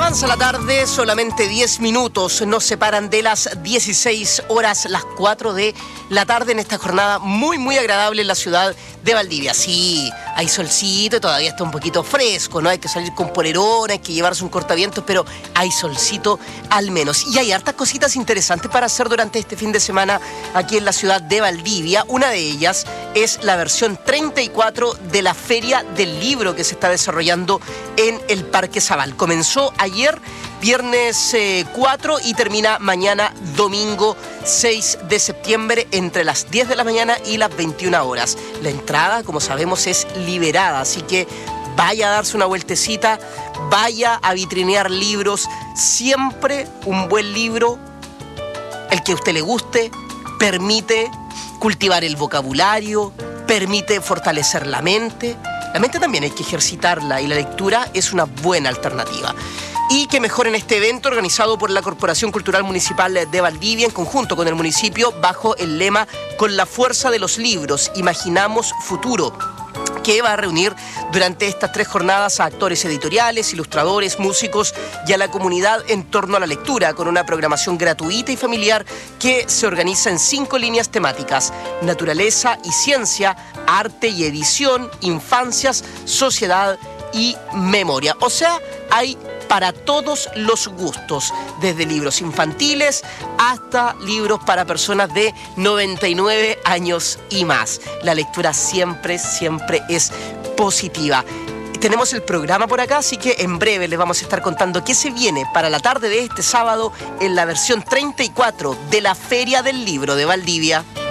Avanza la tarde, solamente 10 minutos nos separan de las 16 horas, las 4 de la tarde en esta jornada muy agradable en la ciudad de Valdivia. Sí, hay solcito y todavía está un poquito fresco, ¿no? Hay que salir con polerón, hay que llevarse un cortavientos, pero hay solcito al menos. Y hay hartas cositas interesantes para hacer durante este fin de semana aquí en la ciudad de Valdivia. Una de ellas es la versión 34 de la Feria del Libro que se está desarrollando en el Parque Zabal. Comenzó ayer, viernes 4, y termina mañana, domingo 6 de septiembre, entre las 10 de la mañana y las 21 horas. La entrada, como sabemos, es liberada, así que vaya a darse una vueltecita, vaya a vitrinear libros. Siempre un buen libro, el que a usted le guste, permite cultivar el vocabulario, permite fortalecer la mente. La mente también hay que ejercitarla y la lectura es una buena alternativa. Y que mejor en este evento organizado por la Corporación Cultural Municipal de Valdivia en conjunto con el municipio bajo el lema "Con la fuerza de los libros, imaginamos futuro", que va a reunir durante estas 3 jornadas a actores editoriales, ilustradores, músicos y a la comunidad en torno a la lectura, con una programación gratuita y familiar que se organiza en 5 líneas temáticas: naturaleza y ciencia, arte y edición, infancias, sociedad y memoria. O sea, hay para todos los gustos, desde libros infantiles hasta libros para personas de 99 años y más. La lectura siempre es positiva. Tenemos el programa por acá, así que en breve les vamos a estar contando qué se viene para la tarde de este sábado en la versión 34 de la Feria del Libro de Valdivia.